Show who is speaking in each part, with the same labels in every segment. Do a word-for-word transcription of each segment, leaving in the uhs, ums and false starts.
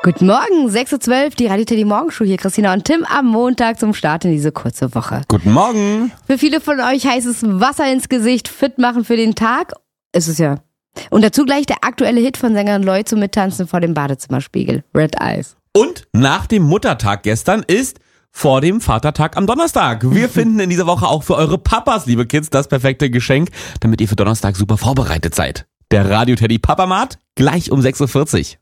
Speaker 1: Guten Morgen, sechs Uhr zwölf, die Radio Teddy Morgenshow hier, Christina und Tim am Montag zum Start in diese kurze Woche.
Speaker 2: Guten Morgen.
Speaker 1: Für viele von euch heißt es Wasser ins Gesicht, fit machen für den Tag. Ist es ja. Und dazu gleich der aktuelle Hit von Sängerin Loy zum Mittanzen vor dem Badezimmerspiegel. Red Eyes.
Speaker 2: Und nach dem Muttertag gestern ist vor dem Vatertag am Donnerstag. Wir finden in dieser Woche auch für eure Papas, liebe Kids, das perfekte Geschenk, damit ihr für Donnerstag super vorbereitet seid. Der Radio Teddy Papamat gleich um sechs Uhr vierzig.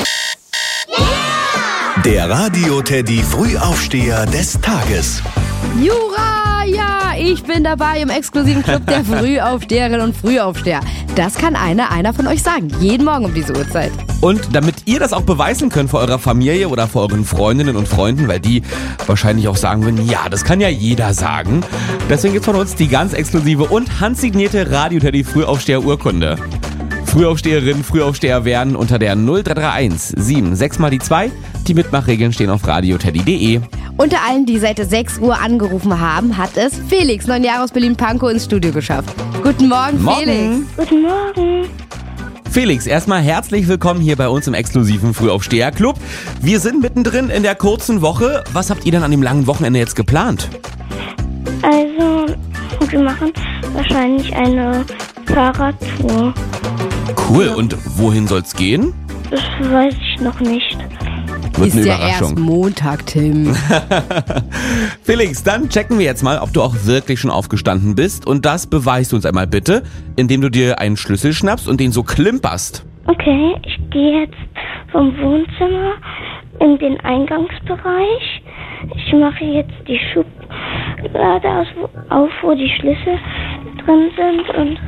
Speaker 3: Der Radio Teddy Frühaufsteher des Tages.
Speaker 1: Jura, ja, ich bin dabei im exklusiven Club der Frühaufsteherinnen und Frühaufsteher. Das kann einer, einer von euch sagen, jeden Morgen um diese Uhrzeit.
Speaker 2: Und damit ihr das auch beweisen könnt vor eurer Familie oder vor euren Freundinnen und Freunden, weil die wahrscheinlich auch sagen würden, ja, das kann ja jeder sagen. Deswegen gibt's von uns die ganz exklusive und handsignierte Radio Teddy Frühaufsteher Urkunde. Frühaufsteherinnen, Frühaufsteher werden unter der null drei drei eins sieben sechs mal die zwei. Die Mitmachregeln stehen auf radioteddy punkt de.
Speaker 1: Unter allen, die seit sechs Uhr angerufen haben, hat es Felix, neun Jahre aus Berlin-Pankow, ins Studio geschafft. Guten Morgen,
Speaker 2: Morgen.
Speaker 1: Felix.
Speaker 4: Guten Morgen.
Speaker 2: Felix, erstmal herzlich willkommen hier bei uns im exklusiven Frühaufsteher-Club. Wir sind mittendrin in der kurzen Woche. Was habt ihr denn an dem langen Wochenende jetzt geplant?
Speaker 4: Also, wir machen wahrscheinlich eine Fahrradtour.
Speaker 2: Cool, und wohin soll's gehen?
Speaker 4: Das weiß ich noch nicht.
Speaker 2: Wird
Speaker 1: Ist
Speaker 2: eine
Speaker 1: ja
Speaker 2: Überraschung.
Speaker 1: erst Montag, Tim.
Speaker 2: Felix, dann checken wir jetzt mal, ob du auch wirklich schon aufgestanden bist. Und das beweist du uns einmal bitte, indem du dir einen Schlüssel schnappst und den so klimperst.
Speaker 4: Okay, ich gehe jetzt vom Wohnzimmer in den Eingangsbereich. Ich mache jetzt die Schublade aus, auf, wo die Schlüssel drin sind und...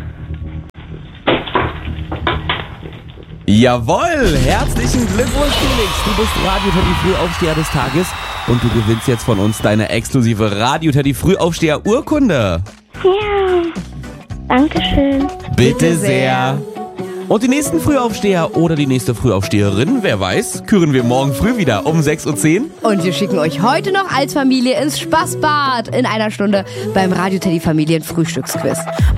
Speaker 2: Jawohl, herzlichen Glückwunsch, Felix. Du bist Radio Teddy Frühaufsteher des Tages und du gewinnst jetzt von uns deine exklusive Radio Teddy Frühaufsteher Urkunde.
Speaker 4: Ja, Dankeschön.
Speaker 2: Bitte sehr. Und die nächsten Frühaufsteher oder die nächste Frühaufsteherin, wer weiß, küren wir morgen früh wieder um sechs Uhr zehn.
Speaker 1: Und wir schicken euch heute noch als Familie ins Spaßbad in einer Stunde beim Radio Teddy Familien Frühstücksquiz.